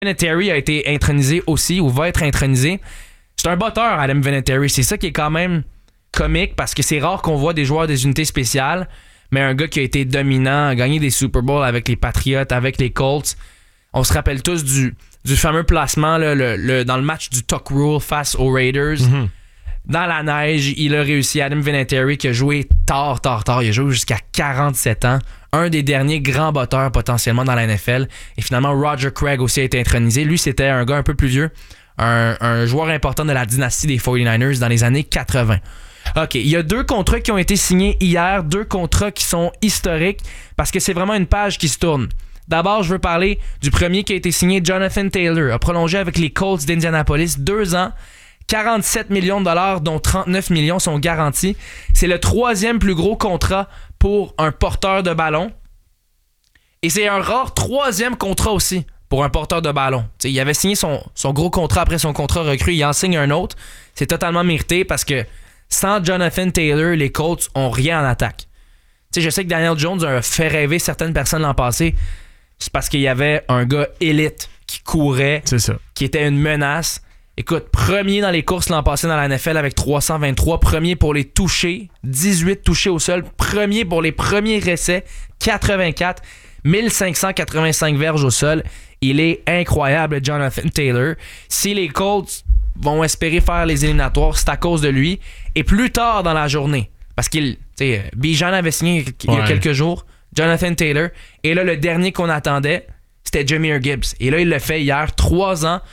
Vinatieri a été intronisé aussi, ou va être intronisé. C'est un botteur, Adam Vinatieri. C'est ça qui est quand même comique, parce que c'est rare qu'on voit des joueurs des unités spéciales, mais un gars qui a été dominant, a gagné des Super Bowls avec les Patriots, avec les Colts. On se rappelle tous du fameux placement là, dans le match du Tuck Rule face aux Raiders. Mm-hmm. Dans la neige, il a réussi. Adam Vinatieri qui a joué tard. Il a joué jusqu'à 47 ans. Un des derniers grands batteurs potentiellement dans la NFL. Et finalement, Roger Craig aussi a été intronisé. Lui, c'était un gars un peu plus vieux. Un joueur important de la dynastie des 49ers dans les années 80. OK, il y a 2 contrats qui ont été signés hier. 2 contrats qui sont historiques parce que c'est vraiment une page qui se tourne. D'abord, je veux parler du premier qui a été signé. Jonathan Taylor a prolongé avec les Colts d'Indianapolis 2 ans. 47 millions de dollars, dont 39 millions sont garantis. C'est le 3e plus gros contrat pour un porteur de ballon. Et c'est un rare 3e contrat aussi pour un porteur de ballon. T'sais, il avait signé son gros contrat après son contrat recru. Il en signe un autre. C'est totalement mérité parce que sans Jonathan Taylor, les Colts ont rien en attaque. T'sais, je sais que Daniel Jones a fait rêver certaines personnes l'an passé. C'est parce qu'il y avait un gars élite qui courait, c'est ça, qui était une menace. Écoute, premier dans les courses l'an passé dans la NFL avec 323, premier pour les touchés, 18 touchés au sol, premier pour les premiers essais, 84, 1585 verges au sol. Il est incroyable, Jonathan Taylor. Si les Colts vont espérer faire les éliminatoires, c'est à cause de lui. Et plus tard dans la journée, parce qu'il, Bijan avait signé il y a quelques jours, Jonathan Taylor, et là, le dernier qu'on attendait, c'était Jahmyr Gibbs. Et là, il l'a fait hier, 3 ans,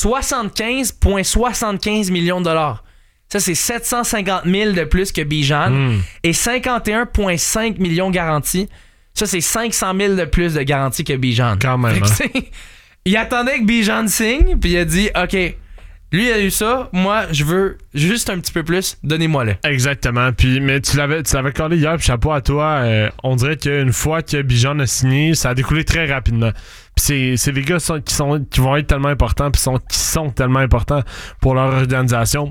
75,75 millions de dollars. Ça, c'est 750 000 de plus que Bijan. Et 51,5 millions garantis. Ça, c'est 500 000 de plus de garantie que Bijan. Quand même. Il attendait que Bijan signe, puis il a dit, OK, lui, il a eu ça. Moi, je veux juste un petit peu plus. Donnez-moi-le. Exactement. Puis, mais tu l'avais collé hier, puis chapeau à toi. On dirait qu'une fois que Bijan a signé, ça a découlé très rapidement. Puis c'est des gars qui vont être tellement importants, puis qui sont tellement importants pour leur organisation.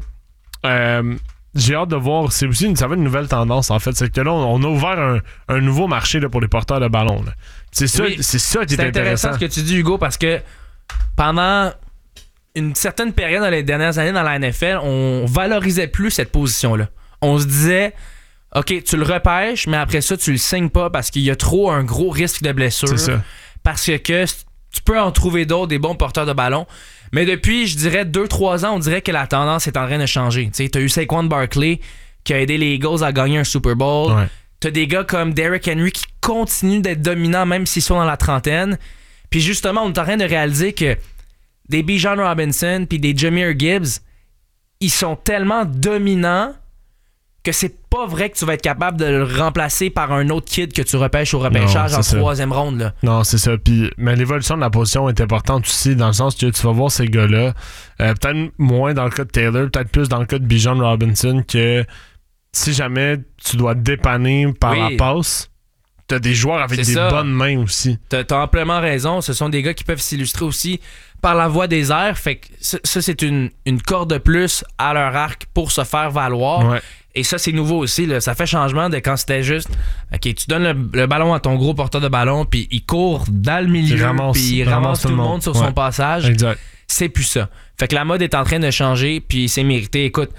J'ai hâte de voir. Ça va être une nouvelle tendance, en fait. C'est que là, on a ouvert un nouveau marché là, pour les porteurs de ballon. Là. C'est ça qui est intéressant. C'est intéressant ce que tu dis, Hugo, parce que pendant une certaine période dans les dernières années dans la NFL, on valorisait plus cette position-là. On se disait, OK, tu le repêches, mais après ça, tu le signes pas parce qu'il y a trop un gros risque de blessure. C'est ça. Parce que tu peux en trouver d'autres, des bons porteurs de ballon. Mais depuis, je dirais, 2-3 ans, on dirait que la tendance est en train de changer. Tu as eu Saquon Barkley qui a aidé les Eagles à gagner un Super Bowl. Ouais. Tu as des gars comme Derrick Henry qui continuent d'être dominants même s'ils sont dans la trentaine. Puis justement, on est en train de réaliser que des Bijan Robinson puis des Jahmyr Gibbs, ils sont tellement dominants que c'est pas vrai que tu vas être capable de le remplacer par un autre kid que tu repêches au repêchage en 3e ronde. Là. Non, c'est ça. Puis, mais l'évolution de la position est importante aussi, dans le sens que tu vas voir ces gars-là, peut-être moins dans le cas de Taylor, peut-être plus dans le cas de Bijan Robinson, que si jamais tu dois te dépanner par la passe, t'as des joueurs avec des bonnes mains aussi. T'as amplement raison. Ce sont des gars qui peuvent s'illustrer aussi par la voie des airs. Fait que ça c'est une corde de plus à leur arc pour se faire valoir. Ouais. Et ça, c'est nouveau aussi. Là. Ça fait changement de quand c'était juste OK, tu donnes le ballon à ton gros porteur de ballon, puis il court dans le milieu, puis il ramasse tout le monde sur son passage. Exact. C'est plus ça. Fait que la mode est en train de changer, puis c'est mérité. Écoute,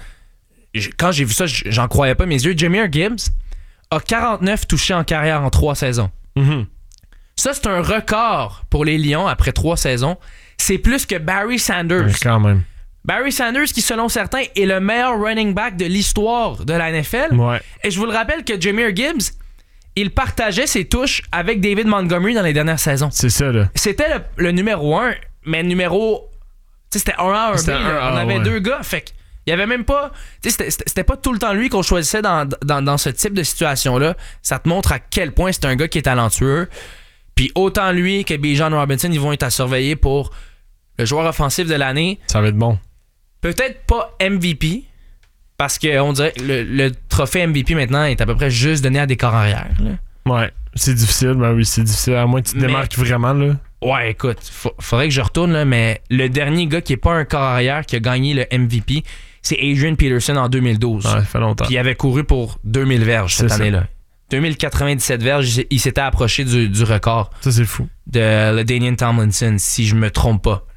quand j'ai vu ça, j'en croyais pas mes yeux. Jahmyr Gibbs a 49 touchés en carrière en 3 saisons. Mm-hmm. Ça, c'est un record pour les Lions après 3 saisons. C'est plus que Barry Sanders. Ouais, quand même. Barry Sanders, qui selon certains est le meilleur running back de l'histoire de la NFL. Ouais. Et je vous le rappelle que Jahmyr Gibbs, il partageait ses touches avec David Montgomery dans les dernières saisons. C'est ça, là. C'était le numéro 1, mais numéro... Tu sais, c'était 1A, 1B. On avait 2 gars, fait que il y avait même pas... Tu sais, c'était pas tout le temps lui qu'on choisissait dans ce type de situation-là. Ça te montre à quel point c'est un gars qui est talentueux. Puis autant lui que Bijan Robinson, ils vont être à surveiller pour le joueur offensif de l'année. Ça va être bon. Peut-être pas MVP, parce qu'on dirait que le trophée MVP maintenant est à peu près juste donné à des corps arrière. Là. Ouais, c'est difficile, ben oui, c'est difficile, à moins que tu te démarques vraiment. Là. Ouais, écoute, faudrait que je retourne, là, mais le dernier gars qui est pas un corps arrière qui a gagné le MVP, c'est Adrian Peterson en 2012. Ouais, ça fait longtemps. Puis il avait couru pour 2000 verges cette année-là. 2097 verges, il s'était approché du record. Ça, c'est fou. De LaDainian Tomlinson, si je me trompe pas.